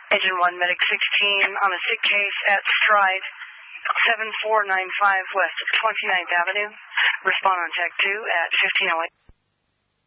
Engine 1, Medic 16 on a sick case at Stride, 7495 west of 29th Avenue. Respond on Tech 2 at 1508.